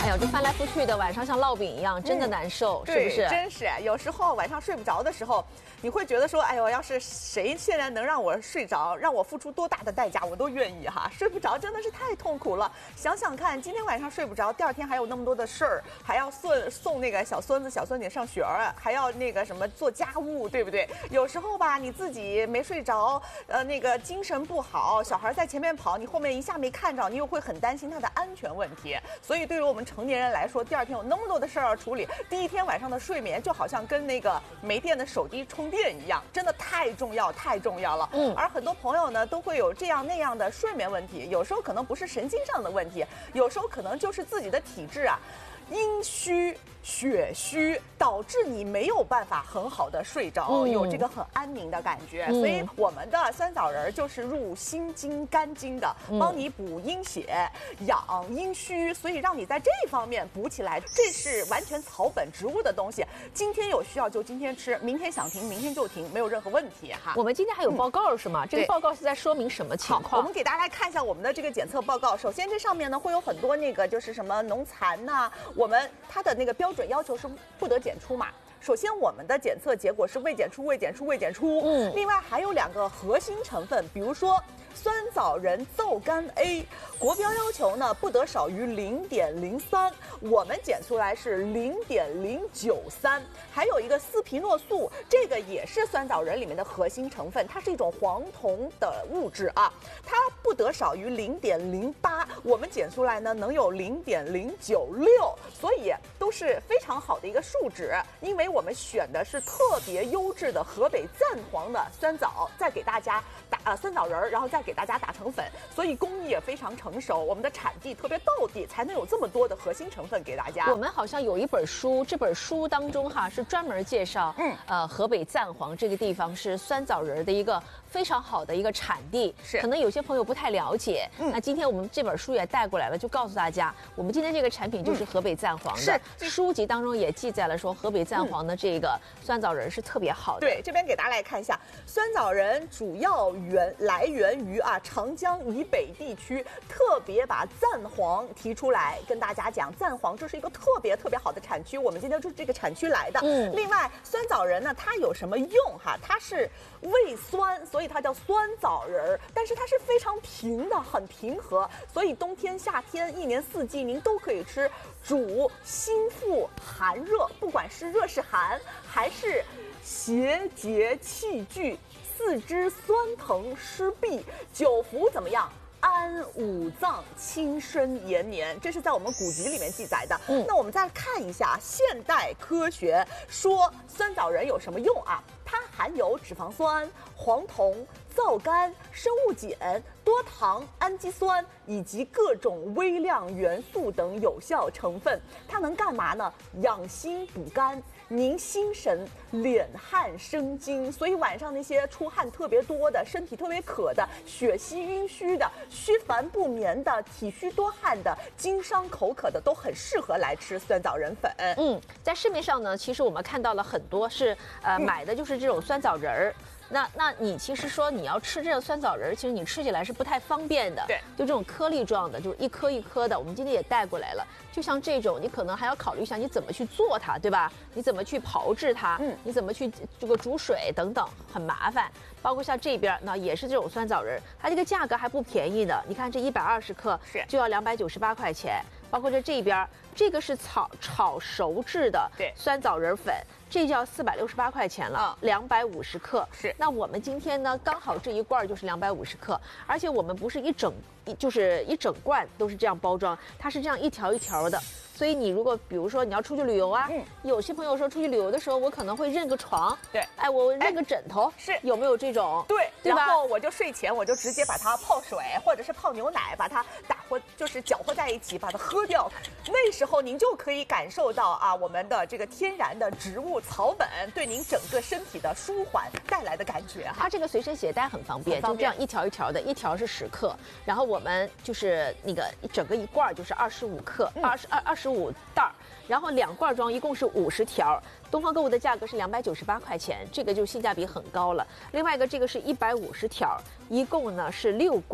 哎呦，这翻来覆去的，晚上像烙饼一样，真的难受，是不是？ 真是，有时候晚上睡不着的时候，你会觉得说，哎呦，要是谁现在能让我睡着，让我付出多大的代价，我都愿意哈。睡不着真的是太痛苦了。想想看，今天晚上睡不着，第二天还有那么多的事儿，还要送那个小孙子、小孙女上学儿，还要那个什么做家务，对不对？有时候吧，你自己没睡着，那个精神不好，小孩在前面跑，你后面一下没看着，你又会很担心他的安全问题。所以对于我们成年人来说，第二天有那么多的事儿要处理，第一天晚上的睡眠就好像跟那个没电的手机充电一样，真的太重要了。而很多朋友呢都会有这样那样的睡眠问题，有时候可能不是神经上的问题，有时候可能就是自己的体质啊。阴虚、血虚导致你没有办法很好的睡着，有这个很安宁的感觉。所以我们的酸枣仁就是入心经、肝经的，帮你补阴血、养阴虚，所以让你在这方面补起来。这是完全草本植物的东西，今天有需要就今天吃，明天想停明天就停，没有任何问题哈。 我们今天还有报告是吗？这个报告是在说明什么情况？ 我们给大家来看一下我们的这个检测报告。首先这上面呢会有很多那个就是什么农残呐。它的那个标准要求是不得检出嘛。首先，我们的检测结果是未检出。另外还有2个核心成分，比如说酸枣仁皂苷 A， 国标要求呢不得少于0.03，我们检出来是0.093。还有一个斯皮诺素，这个也是酸枣仁里面的核心成分，它是一种黄酮的物质啊，它不得少于0.08，我们检出来呢能有0.096，所以都是非常好的一个数值。因为我们选的是特别优质的河北赞黄的酸枣，再给大家打酸枣仁，然后再给大家打成粉，所以工艺也非常成熟，我们的产地特别道地，才能有这么多的核心成分给大家。 我们好像有一本书，这本书当中哈是专门介绍，河北赞黄这个地方是酸枣仁的一个非常好的一个产地， 是可能有些朋友不太了解。那今天我们这本书也带过来了，就告诉大家，我们今天这个产品就是河北赞黄的。书籍当中也记载了说，河北赞黄的这个酸枣仁是特别好的。 对，这边给大家来看一下，酸枣仁主要来源于长江以北地区，特别把赞黄提出来跟大家讲，赞黄这是一个特别好的产区，我们今天就是这个产区来的。另外酸枣仁呢，它有什么用哈？它是味酸，所以它叫酸枣仁，但是它是非常平的，很平和，所以冬天夏天一年四季您都可以吃。主心腹寒热，不管是热是寒，还是邪结气聚，四肢酸疼湿痹，久服怎么样？安五脏，轻身延年，这是在我们古籍里面记载的。那我们再看一下现代科学说酸枣仁有什么用啊？它含有脂肪酸、黄酮、皂苷、生物碱、多糖、氨基酸以及各种微量元素等有效成分。它能干嘛呢？养心补肝，宁心神，敛汗生津。所以晚上那些出汗特别多的、身体特别渴的、血稀晕虚的、虚烦不眠的、体虚多汗的、经伤口渴的，都很适合来吃酸枣仁粉。 在市面上呢，其实我们看到了很多是买的就是这种酸枣仁儿。那你其实说你要吃这个酸枣仁，其实你吃起来是不太方便的。 对， 就这种颗粒状的，就是一颗一颗的。我们今天也带过来了。就像这种，你可能还要考虑一下你怎么去做它，对吧？你怎么去炮制它？你怎么去这个煮水等等，很麻烦。包括像这边，那也是这种酸枣仁，它这个价格还不便宜的。你看这120克就要298块钱。包括这边，这个是炒熟制的酸枣仁粉，这就要468块钱了，250克。 是。 那我们今天呢，刚好这一罐就是250克，而且我们不是一整罐都是这样包装，它是这样一条一条的。所以你如果比如说你要出去旅游啊，有些朋友说出去旅游的时候，我可能会认个床，我认个枕头， 是有没有这种？ 对， 然后我就睡前我就直接把它泡水，或者是泡牛奶，把它就是搅和在一起，把它喝掉。那时候您就可以感受到我们的这个天然的植物草本对您整个身体的舒缓带来的感觉哈。 它这个随身携带很方便，就这样一条一条的，一条是10克，然后我们就是那个整个一罐就是25克，25袋，然后2罐装一共是50条。东方购物的价格是298块钱，这个就性价比很高了。另外一个这个是150条，一共呢是6罐。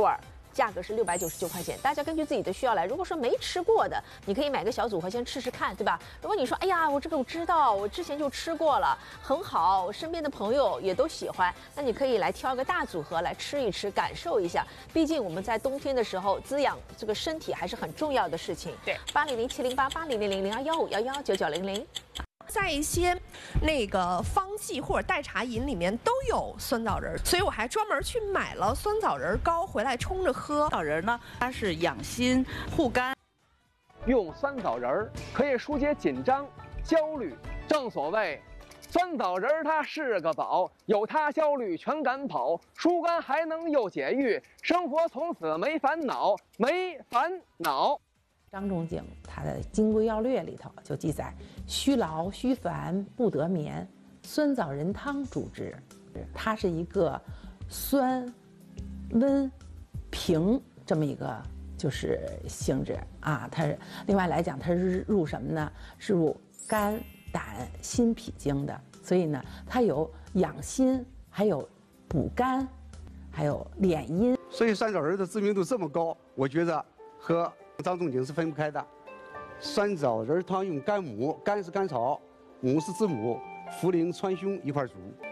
价格是699块钱，大家根据自己的需要来。如果说没吃过的，你可以买个小组合先吃吃看，对吧？如果你说，哎呀，我这个我知道，我之前就吃过了，很好，我身边的朋友也都喜欢，那你可以来挑个大组合来吃一吃，感受一下。毕竟我们在冬天的时候，滋养这个身体还是很重要的事情。 对 ，80070880000215199900。 在一些那个方剂或者代茶饮里面都有酸枣仁，所以我还专门去买了酸枣仁膏回来冲着喝。 枣仁呢，它是养心护肝， 用酸枣仁可以疏解紧张、焦虑。正所谓，酸枣仁它是个宝，有它焦虑全赶跑，疏肝还能又解郁，生活从此没烦恼，没烦恼。 张仲景他的《金匮要略》里头就记载：虚劳虚烦不得眠，酸枣仁汤主之。它是一个酸、温、平这么一个就是性质啊。它是另外来讲，它是入什么呢？是入肝、胆、心、脾经的。所以呢，它有养心，还有补肝，还有敛阴。 所以酸枣仁的知名度这么高，我觉得和张仲景是分不开的。酸枣仁汤用干母，干是甘草，母是知母，茯苓、川芎一块煮。